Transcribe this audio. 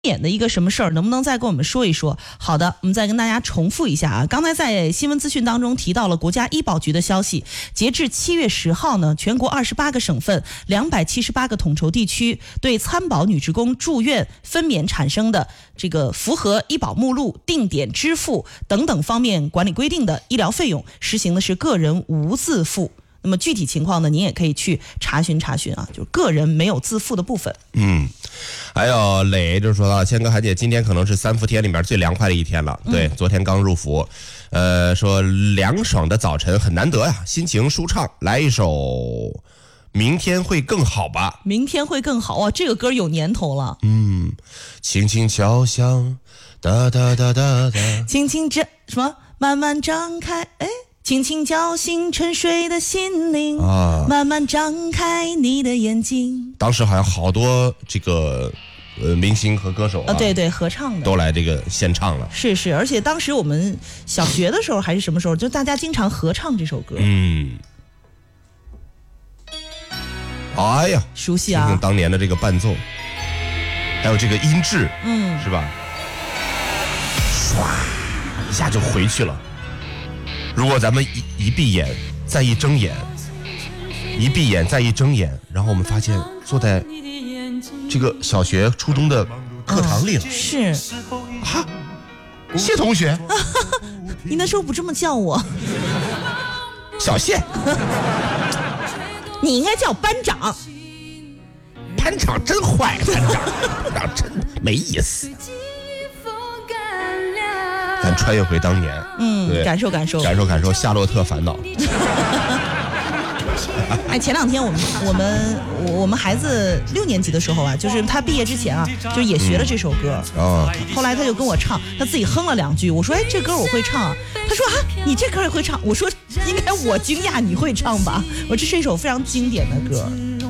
演的一个什么事儿，能不能再跟我们说一说？好的，我们再跟大家重复一下啊。刚才在新闻资讯当中提到了国家医保局的消息，截至7月10号呢，全国28个省份、278个统筹地区对参保女职工住院分娩产生的这个符合医保目录、定点支付等等方面管理规定的医疗费用，实行的是个人无自付。那么具体情况呢，您也可以去查询查询啊，就是个人没有自付的部分。 还有磊就说到，谦哥韩姐今天可能是3伏天里面最凉快的一天了。对，昨天刚入伏，说凉爽的早晨很难得呀，心情舒畅，来一首明天会更好吧。 明天会更好啊，这个歌有年头了。 轻轻敲响，哒哒哒哒哒， 轻轻什么慢慢张开，轻轻叫醒沉睡的心灵啊，慢慢张开你的眼睛。 当时好像好多这个明星和歌手对合唱的都来这个献唱了。 是，而且当时我们小学的时候还是什么时候，就大家经常合唱这首歌。 哎呀， 熟悉啊！ 听听当年的这个伴奏，还有这个音质，是吧？唰一下就回去了。如果咱们一闭眼再一睁眼，一闭眼再一睁眼，然后我们发现坐在这个小学初中的课堂里了。 是啊，谢同学， 你那时候不这么叫我， 小谢， 你应该叫班长。 班长真坏，班长真没意思。咱穿越回当年， 感受夏洛特烦恼。 前2天我们孩子6年级的时候啊，就是他毕业之前啊，就也学了这首歌。后来他就跟我唱，他自己哼了2句。我说这歌我会唱。他说你这歌也会唱？我说应该我惊讶你会唱吧。我这是一首非常经典的歌。